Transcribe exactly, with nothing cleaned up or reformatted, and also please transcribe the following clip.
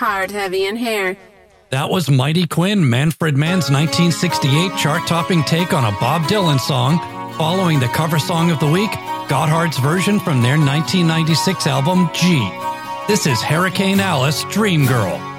hard, heavy, and hair. That was Mighty Quinn, Manfred Mann's nineteen sixty-eight chart-topping take on a Bob Dylan song, following the cover song of the week, Gotthard's version from their nineteen ninety-six album, G. This is Hurricane Alice, Dream Girl.